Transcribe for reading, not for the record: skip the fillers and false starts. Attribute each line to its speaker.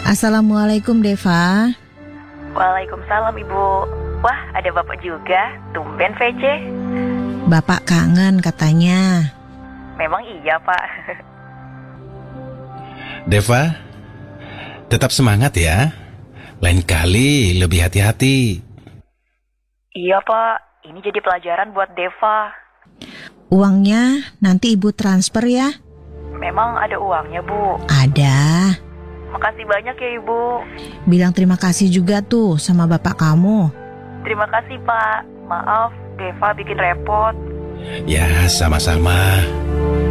Speaker 1: Assalamualaikum Deva.
Speaker 2: Waalaikumsalam Ibu. Wah, ada Bapak juga. Tumben VC.
Speaker 1: Bapak kangen katanya.
Speaker 2: Memang iya Pak.
Speaker 3: Deva, tetap semangat ya. Lain kali lebih hati-hati.
Speaker 2: Iya Pak, ini jadi pelajaran buat Deva.
Speaker 1: Uangnya nanti Ibu transfer ya?
Speaker 2: Memang ada uangnya Bu.
Speaker 1: Ada.
Speaker 2: Makasih banyak ya Ibu.
Speaker 1: Bilang terima kasih juga tuh sama bapak kamu.
Speaker 2: Terima kasih Pak. Maaf, Deva bikin repot.
Speaker 3: Ya, sama-sama.